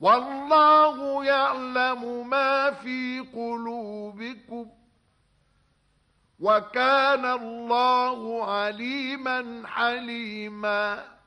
والله يعلم ما في قلوبكم وكان الله عليما حليما